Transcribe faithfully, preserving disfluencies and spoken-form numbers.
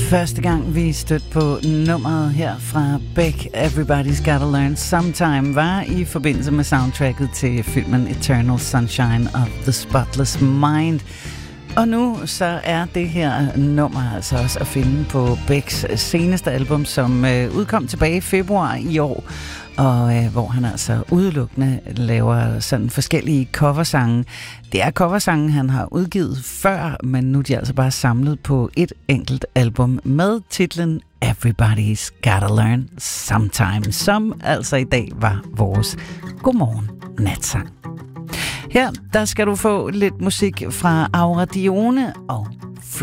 Første gang vi stødte på nummeret her fra Beck, Everybody's Gotta Learn Sometime, var i forbindelse med soundtracket til filmen Eternal Sunshine of the Spotless Mind. Og nu så er det her nummer altså også at finde på Becks seneste album, som øh, udkom tilbage i februar i år, og øh, hvor han altså udelukkende laver sådan forskellige coversange. Det er coversange, han har udgivet før, men nu er de altså bare samlet på et enkelt album med titlen Everybody's Gotta Learn Sometime, som altså i dag var vores Godmorgen Natsang. Her, der skal du få lidt musik fra Aura Dione og